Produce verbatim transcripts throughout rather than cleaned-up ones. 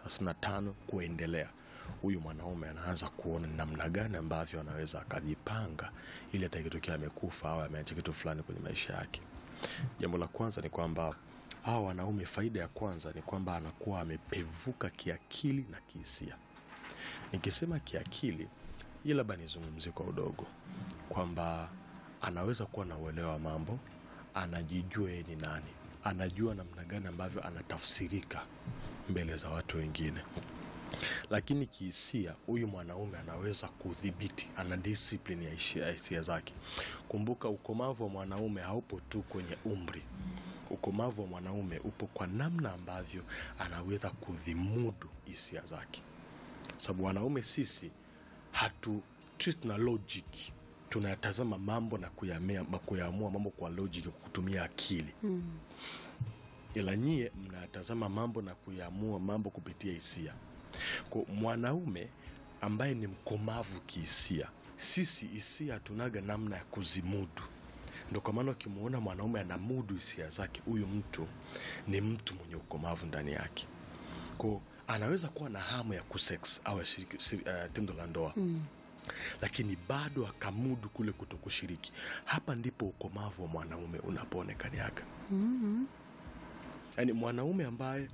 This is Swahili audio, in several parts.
thelathini na tano kuendelea, huyu mwanaume anaanza kuona namna gani ambavyo anaweza akajipanga ili atakitokea amekufa au ameacha kitu fulani kwenye maisha yake. Jambo la kwanza ni kwamba hawa wanaume, faida ya kwanza ni kwamba anakuwa amepevuka kiakili na kihisia. Nikisema kiakili, ila labda nizungumzie kwa udogo kwamba anaweza kuwa na uelewa wa mambo, anajijua yeye ni nani, anajua namna gani ambavyo anatafsirika mbele za watu wengine. Lakini kihisia, huyu mwanaume anaweza kudhibiti, ana discipline ya hisia zake. Kumbuka, ukomavu wa mwanaume haupo tu kwenye umri. Ukomavu wa mwanaume upo kwa namna ambavyo anaweza kudhimudu hisia zake. Sababu wanaume sisi hatu treat na logic, tunayatazama mambo na kuyamea kuyaamua mambo kwa logic, kutumia akili. Mm. Ila nyie mnatazama mambo na kuyaamua mambo kupitia hisia. Kwa mwanaume ambaye ni mkomavu kihisia, sisi hisia tunaga namna ya kuzimudu. Ndio kwa maana ukimuona mwanaume anamudu hisia zake, huyu mtu ni mtu mwenye ukomavu ndani yake. Kwa anaweza kuwa na hamu ya kusex au uh, tendo la ndoa. Mm. Lakini bado akamudu kule kutokushiriki. Hapa ndipo ukomavu wa mwanaume unapoonekaniaga. Mm-hmm. Yaani mwanaume ambaye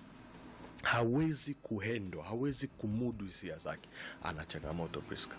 hawezi kuhendo, hawezi kumudu hisia zake, ana changamoto Priska.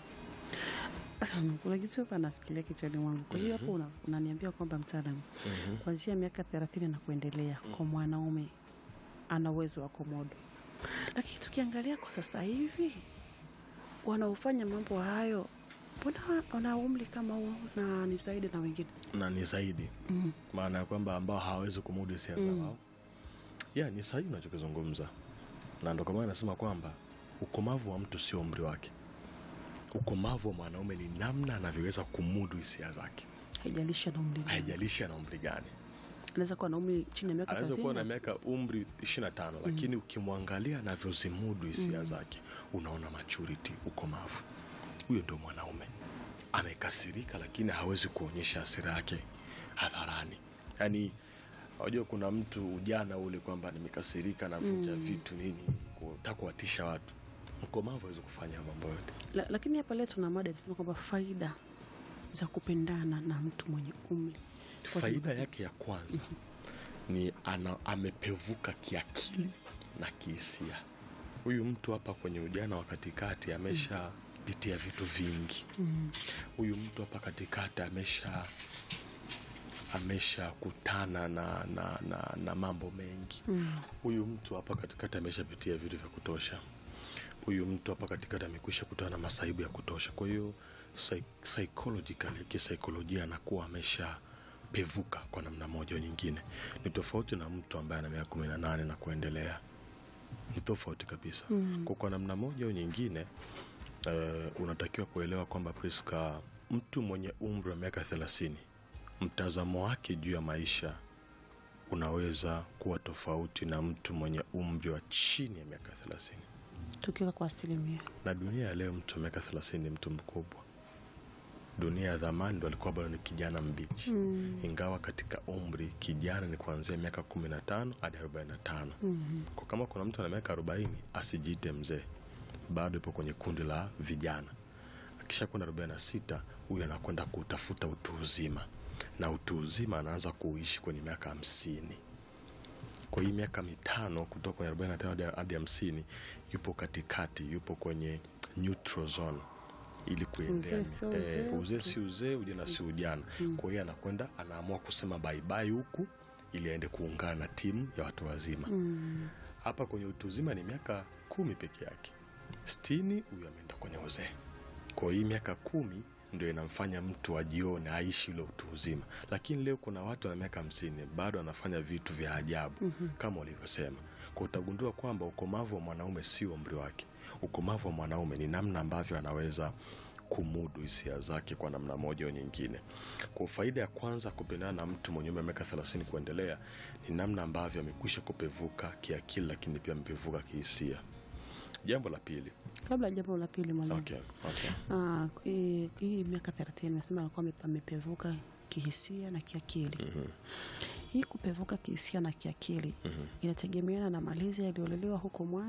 Kuna kitu hapa nafikiria kichwani mwangu. Kwa hiyo hapo mm-hmm. unaniambia kwamba mtaalamu, mm-hmm. kuanzia miaka thelathini na kuendelea, mm-hmm. kwa mwanaume ana uwezo wa komodo. Lakini tukiangalia kwa sasa hivi wanaofanya mambo hayo, mbona wana umri kama huo na ni zaidi na wengine? Na ni zaidi. Mm. Maana kwamba ambao hawezi kumudu hisia zao. Mm. Ya ni sahihi unachokizungumza. Na ndio kama nasema kwamba ukomavu wa mtu sio umri wake. Ukomavu wa mwanaume ni namna anavyoweza kumudu hisia zake. Haijalishi na umri. Haijalishi na umri gani. Anaweza kuwa na umri chini ya miaka thelathini. Anaweza kuwa na miaka umri ishirini na tano, mm. lakini ukimwangalia anavyozimudu hisia mm. zake, unaona maturity, ukomavu. Huyo ndio mwanaume. Amekasirika lakini hawezi kuonyesha hasira yake hadharani. Yaani unajua kuna mtu ujana ule kwamba nimekasirika na vunja mm. vitu nini, kutaka kuwatisha watu. Mkomavu hawezi kufanya mambo yote. La, lakini hapa leo tuna mada inasema kwamba faida za kupendana na mtu mwenye umri. Faida yake ya kwanza mm-hmm. ni ana, amepevuka kiakili na kihisia. Huyu mtu hapa kwenye ujana wa katikati amesha mm. pitia vitu vingi. Mm. Huyu mtu hapa katikati amesha amesha kutana na na, na, na mambo mengi. Mm. Huyu mtu hapa katikati ameshapitia vitu vya kutosha. Huyu mtu hapa katikati amekwisha kutana na masaibu ya kutosha. Kwa hiyo psychologically, kisaikolojia anakuwa amesha pevuka kwa namna moja au nyingine. Ni tofauti na mtu ambaye ana miaka kumi na nane na kuendelea. Ni tofauti kabisa. Mm. Kwa kwa namna moja au nyingine uh, unatakiwa kuelewa kwamba Priska, mtu mwenye umri wa miaka thelathini, mtazamo wake juu ya maisha unaweza kuwa tofauti na mtu mwenye umri wa chini ya miaka thelathini. Tukiwa kwa asilimia. Na dunia ya leo mtu wa miaka thelathini ni mtu mkubwa. Dunia ya zamani ndo alikuwa bado ni kijana mbichi. Mm. Ingawa katika umri kijana ni kuanzia miaka kumi na tano hadi arobaini na tano. Mm. Kwa kama kuna mtu ana miaka arobaini asijiite mzee. Bado yupo kwenye kundi la vijana. Akisha kwenda arobaini na sita huyu anakwenda kutafuta utu uzima. Na utu uzima anaanza kuishi kwenye miaka hamsini. Kwa hii miaka mitano kutoka kwenye arobaini na tano hadi hamsini yupo katikati, yupo kwenye neutral zone. Ili kuendea uzee si uzee, ujana si ujana. Mm. Kwa hiyo anakwenda anaamua kusema bye bye huku ili aende kuungana na timu ya watu wazima. Mm. Hapa kwenye utu uzima ni miaka kumi peke yake. sitini huyu ameenda kwenye uzee. Kwa hiyo miaka kumi ndio inamfanya mtu ajione aishi ile utu uzima. Lakini leo kuna watu wa miaka hamsini bado anafanya vitu vya ajabu. Mm-hmm. Kama ulivyosema. Kwa utagundua kwamba ukomavu wa mwanaume sio umri wake. Ukomavu wa mwanaume ni namna ambavyo anaweza kumudu hisia zake kwa namna moja au nyingine. Kwa faida ya kwanza kupendana na mtu mwenye umri wa miaka thelathini kuendelea ni namna ambavyo amekwisha kupevuka kiakili lakini pia amepevuka kihisia. Jambo la pili. Kabla jambo la pili mwalimu. Okay. Okay. Ah, hii hii miaka thelathini nasema alikuwa amepevuka kihisia na kiakili. Mm-hmm. Hii kupevuka kihisia na kiakili mm-hmm. inategemeana na malezi aliyolelewa huko mwanzo.